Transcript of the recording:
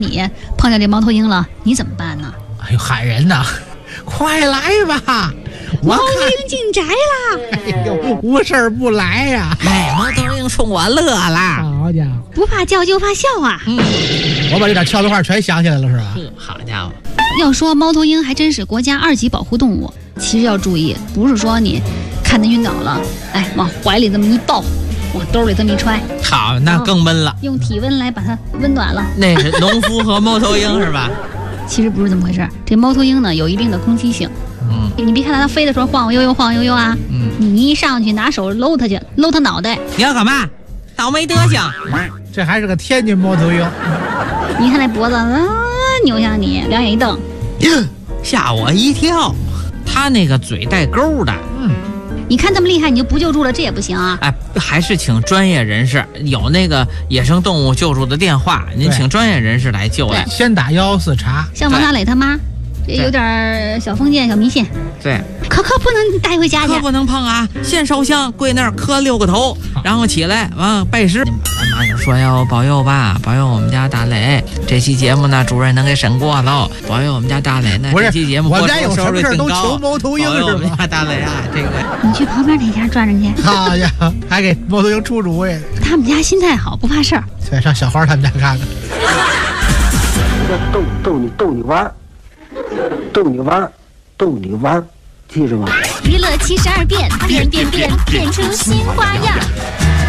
你碰见这猫头鹰了，你怎么办呢？ 哎呦，喊人呐，快来吧！ 猫头鹰进宅啦！ 哎呦，无事不来呀！ 哎，猫头鹰冲我乐了。 好家伙， 不怕叫就怕笑啊！ 我把这点俏皮话全想起来了，是吧？ 好家伙！ 要说猫头鹰还真是国家2级保护动物，其实要注意，不是说你看它晕倒了，哎，往怀里这么一抱，往兜里这么一揣， 好，那更闷了。 用体温来把它温暖了。 那是农夫和猫头鹰是吧？ 其实不是这么回事，这猫头鹰呢有一定的攻击性。你别看它飞的时候晃晃悠悠晃悠悠啊，你一上去拿手搂它去，搂它脑袋。 你要干嘛？倒霉德行！ 这还是个天津猫头鹰。 你看那脖子扭向你，两眼一瞪， 吓我一跳。他那个嘴带钩的。 你看这么厉害，你就不救助了，这也不行啊！ 哎，还是请专业人士，有那个野生动物救助的电话，您请专业人士来救来。 先打114查。 像王大磊他妈，这有点小封建、小迷信。 对， 可不能带回家去， 可不能碰啊！先烧香，跪那儿磕6个头，然后起来拜师。俺妈就说要保佑吧，保佑我们家大磊。这期节目呢，主任能给审过喽，保佑我们家大磊呢。 不是这期节目我们家有什么事都求猫头鹰是吧？ 我们家大磊啊，这个你去旁边那家转转去。 好家伙，还给猫头鹰出主意。 他们家心态好，不怕事儿。 对，上小花他们家看看。 逗你玩，记住吗？ 娱乐72变，变出新花样。